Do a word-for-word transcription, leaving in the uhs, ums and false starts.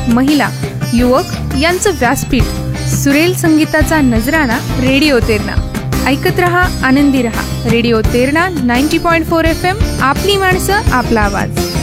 महिला, युवक यांचं व्यासपीठ, सुरेल संगीताचा नजराणा, रेडिओ तेरणा. ऐकत रहा, आनंदी रहा. Radio Terna ninety point four F M. आपली माणसं, आपला आवाज.